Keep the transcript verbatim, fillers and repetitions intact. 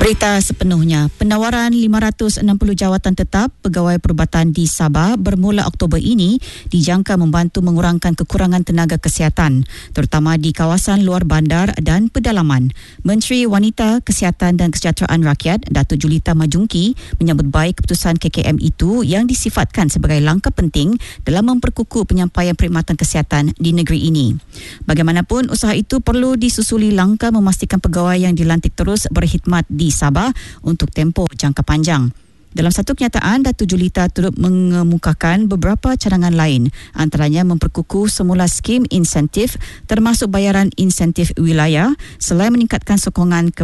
Berita sepenuhnya, penawaran lima ratus enam puluh jawatan tetap pegawai perubatan di Sabah bermula Oktober ini dijangka membantu mengurangkan kekurangan tenaga kesihatan, terutama di kawasan luar bandar dan pedalaman. Menteri Wanita, Kesihatan dan Kesejahteraan Rakyat, Datuk Julita Majungki, menyambut baik keputusan K K M itu yang disifatkan sebagai langkah penting dalam memperkukuh penyampaian perkhidmatan kesihatan di negeri ini. Bagaimanapun, usaha itu perlu disusuli langkah memastikan pegawai yang dilantik terus berkhidmat di di Sabah untuk tempoh jangka panjang. Dalam satu kenyataan, Datuk Julita turut mengemukakan beberapa cadangan lain, antaranya memperkukuh semula skim insentif termasuk bayaran insentif wilayah selain meningkatkan sokongan ke